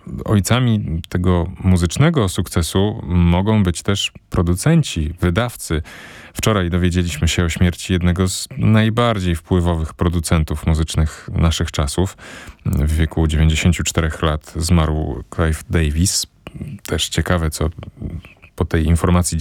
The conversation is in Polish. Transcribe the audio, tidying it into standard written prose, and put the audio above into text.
ojcami tego muzycznego sukcesu mogą być też producenci, wydawcy. Wczoraj dowiedzieliśmy się o śmierci jednego z najbardziej wpływowych producentów muzycznych naszych czasów. W wieku 94 lat zmarł Clive Davis. Też ciekawe, co po tej informacji